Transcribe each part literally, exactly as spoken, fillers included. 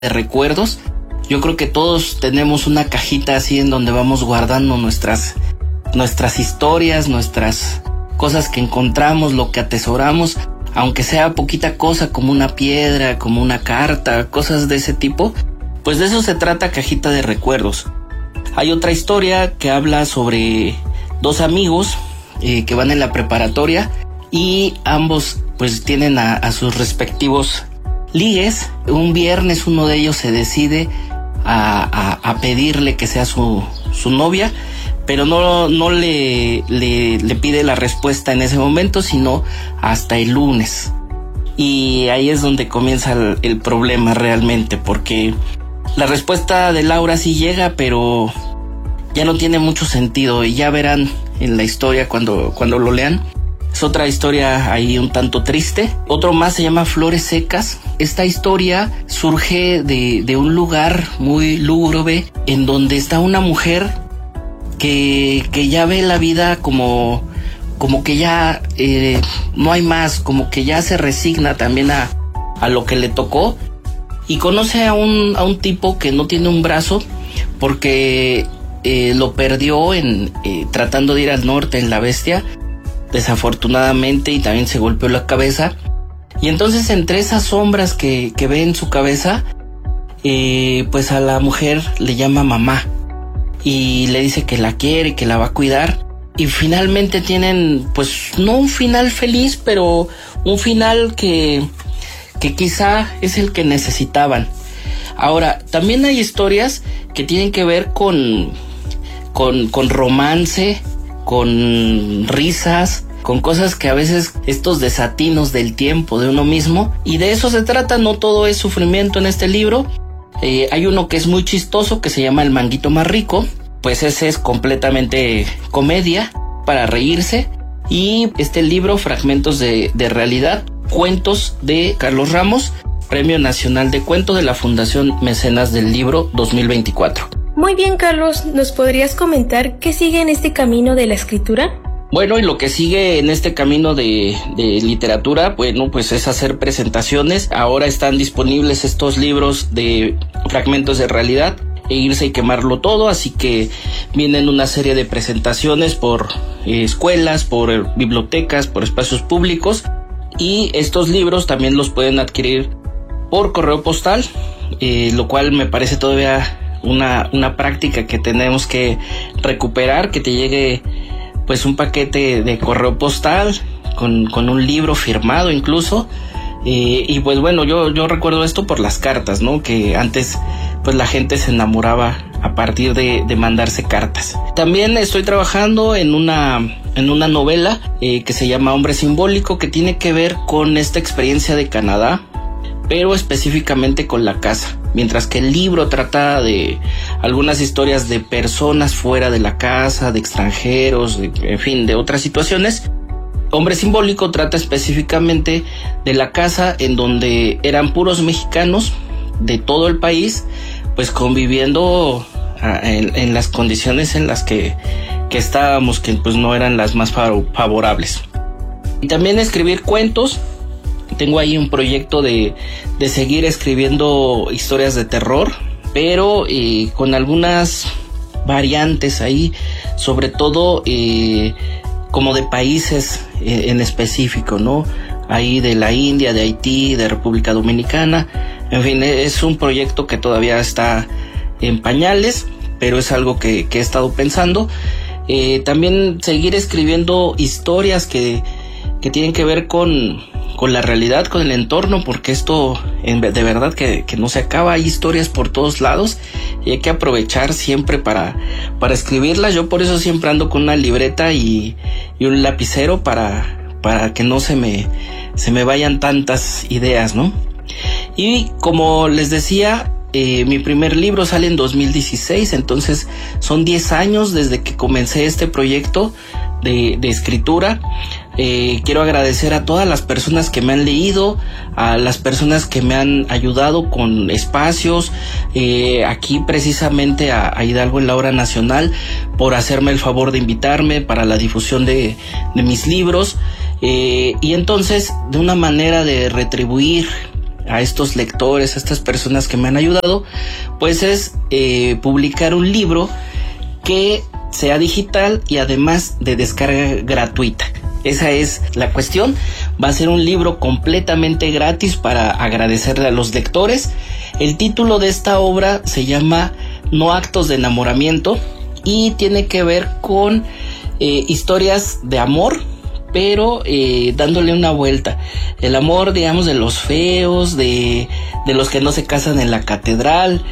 de recuerdos. Yo creo que todos tenemos una cajita así en donde vamos guardando nuestras, nuestras historias, nuestras cosas que encontramos, lo que atesoramos, aunque sea poquita cosa como una piedra, como una carta, cosas de ese tipo. Pues de eso se trata Cajita de Recuerdos. Hay otra historia que habla sobre dos amigos eh, que van en la preparatoria y ambos pues tienen a, a sus respectivos ligues. Un viernes uno de ellos se decide a, a, a pedirle que sea su, su novia, pero no, no le, le, le pide la respuesta en ese momento, sino hasta el lunes. Y ahí es donde comienza el, el problema realmente, porque la respuesta de Laura sí llega, pero ya no tiene mucho sentido, y ya verán en la historia cuando, cuando lo lean. Es otra historia ahí un tanto triste. Otro más se llama Flores Secas. Esta historia surge de, de un lugar muy lúgubre en donde está una mujer que, que ya ve la vida como, como que ya eh, no hay más, como que ya se resigna también a, a lo que le tocó, y conoce a un, a un tipo que no tiene un brazo porque eh, lo perdió en eh, tratando de ir al norte en la Bestia, desafortunadamente, y también se golpeó la cabeza. Y entonces entre esas sombras que, que ve en su cabeza, eh, pues a la mujer le llama mamá y le dice que la quiere, que la va a cuidar, y finalmente tienen pues no un final feliz, pero un final que, que quizá es el que necesitaban. Ahora, también hay historias que tienen que ver con, con, con romance, con risas, con cosas que a veces estos desatinos del tiempo de uno mismo, y de eso se trata. No todo es sufrimiento en este libro. Eh, hay uno que es muy chistoso que se llama El Manguito Más Rico, pues ese es completamente comedia para reírse. Y este libro, Fragmentos de, de Realidad, cuentos de Carlos Ramos, Premio Nacional de Cuento de la Fundación Mecenas del Libro dos mil veinticuatro. Muy bien, Carlos, ¿nos podrías comentar qué sigue en este camino de la escritura? Bueno, y lo que sigue en este camino de, de literatura, bueno, pues es hacer presentaciones. Ahora están disponibles estos libros de Fragmentos de Realidad e Irse y Quemarlo Todo, así que vienen una serie de presentaciones por eh, escuelas, por eh, bibliotecas, por espacios públicos, y estos libros también los pueden adquirir por correo postal, eh, lo cual me parece todavía una, una práctica que tenemos que recuperar, que te llegue pues un paquete de correo postal con, con un libro firmado incluso, eh, y pues bueno, yo, yo recuerdo esto por las cartas, ¿no? Que antes pues la gente se enamoraba a partir de, de mandarse cartas. También estoy trabajando en una, en una novela eh, que se llama Hombre Simbólico, que tiene que ver con esta experiencia de Canadá, pero específicamente con la casa. Mientras que el libro trata de algunas historias de personas fuera de la casa, de extranjeros, de, en fin, de otras situaciones, Hombre Simbólico trata específicamente de la casa en donde eran puros mexicanos de todo el país, pues conviviendo en, en las condiciones en las que, que estábamos, que pues no eran las más favorables. Y también escribir cuentos. Tengo ahí un proyecto de, de seguir escribiendo historias de terror, pero eh, con algunas variantes ahí, sobre todo eh, como de países eh, en específico, ¿no? Ahí de la India, de Haití, de República Dominicana. En fin, es un proyecto que todavía está en pañales, pero es algo que, que he estado pensando. Eh, también seguir escribiendo historias que, que tienen que ver con... con la realidad, con el entorno, porque esto en, de verdad que, que no se acaba. Hay historias por todos lados y hay que aprovechar siempre para, para escribirlas. Yo por eso siempre ando con una libreta y, y un lapicero para, para que no se me, se me vayan tantas ideas, ¿no? Y como les decía, eh, mi primer libro sale en dos mil dieciséis, entonces son diez años desde que comencé este proyecto de, de escritura. Eh, quiero agradecer a todas las personas que me han leído, a las personas que me han ayudado con espacios, eh, aquí precisamente a, a Hidalgo en la Hora Nacional, por hacerme el favor de invitarme para la difusión de, de mis libros, eh, y entonces de una manera de retribuir a estos lectores, a estas personas que me han ayudado, pues es eh, publicar un libro que sea digital y además de descarga gratuita. Esa es la cuestión. Va a ser un libro completamente gratis para agradecerle a los lectores. El título de esta obra se llama No actos de enamoramiento y tiene que ver con eh, historias de amor, pero eh, dándole una vuelta. El amor, digamos, de los feos, de, de los que no se casan en la catedral,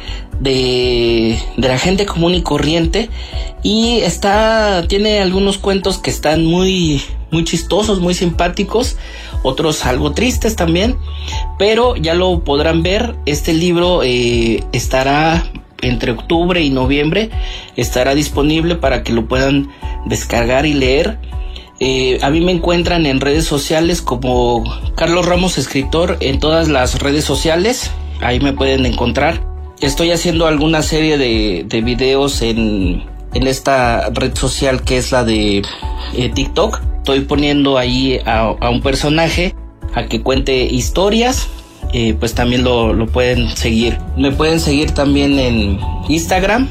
de, de la gente común y corriente. Y está, tiene algunos cuentos que están muy, muy chistosos, muy simpáticos, otros algo tristes también, pero ya lo podrán ver. Este libro eh, estará entre octubre y noviembre, estará disponible para que lo puedan descargar y leer. Eh, a mí me encuentran en redes sociales como Carlos Ramos Escritor, en todas las redes sociales, ahí me pueden encontrar. Estoy haciendo alguna serie de, de videos en, en esta red social que es la de eh, TikTok. Estoy poniendo ahí a, a un personaje a que cuente historias, eh, pues también lo, lo pueden seguir. Me pueden seguir también en Instagram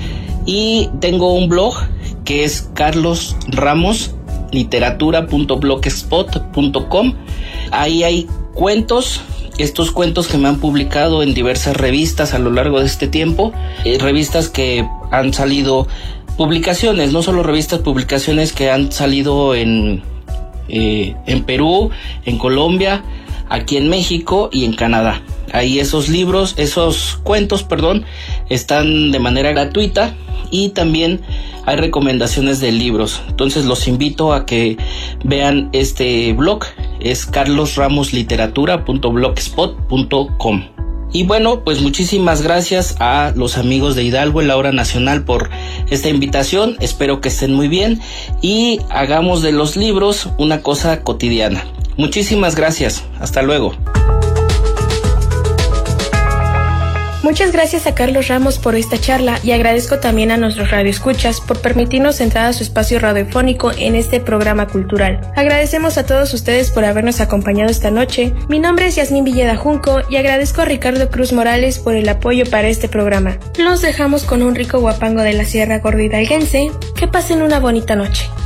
y tengo un blog que es carlos ramos literatura punto blogspot punto com. Ahí hay cuentos, estos cuentos que me han publicado en diversas revistas a lo largo de este tiempo, eh, revistas que han salido, publicaciones, no solo revistas, publicaciones que han salido en, eh, en Perú, en Colombia, aquí en México y en Canadá. Ahí esos libros, esos cuentos, perdón, están de manera gratuita y también hay recomendaciones de libros. Entonces los invito a que vean este blog, es carlos ramos literatura punto blogspot punto com. Y bueno, pues muchísimas gracias a los amigos de Hidalgo en la Hora Nacional por esta invitación. Espero que estén muy bien y hagamos de los libros una cosa cotidiana. Muchísimas gracias. Hasta luego. Muchas gracias a Carlos Ramos por esta charla y agradezco también a nuestros radioescuchas por permitirnos entrar a su espacio radiofónico en este programa cultural. Agradecemos a todos ustedes por habernos acompañado esta noche. Mi nombre es Yasmín Villeda Junco y agradezco a Ricardo Cruz Morales por el apoyo para este programa. Los dejamos con un rico guapango de la Sierra Gorda Hidalguense. Que pasen una bonita noche.